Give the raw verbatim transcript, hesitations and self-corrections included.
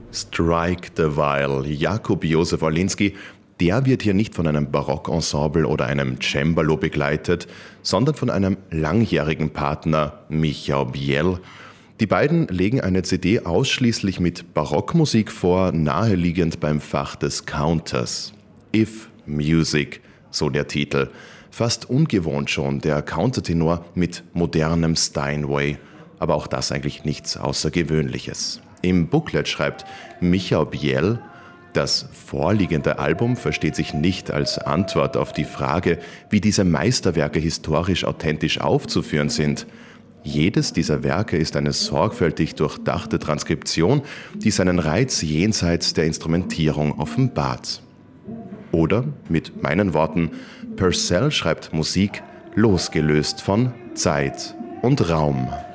Strike the Viol, Jakub Józef Orliński, der wird hier nicht von einem Barockensemble oder einem Cembalo begleitet, sondern von einem langjährigen Partner, Michał Biel. Die beiden legen eine C D ausschließlich mit Barockmusik vor, naheliegend beim Fach des Counters. If Music, so der Titel. Fast ungewohnt schon, der Countertenor mit modernem Steinway. Aber auch das eigentlich nichts Außergewöhnliches. Im Booklet schreibt Michał Biel: Das vorliegende Album versteht sich nicht als Antwort auf die Frage, wie diese Meisterwerke historisch authentisch aufzuführen sind. Jedes dieser Werke ist eine sorgfältig durchdachte Transkription, die seinen Reiz jenseits der Instrumentierung offenbart. Oder, mit meinen Worten, Purcell schreibt Musik losgelöst von Zeit und Raum.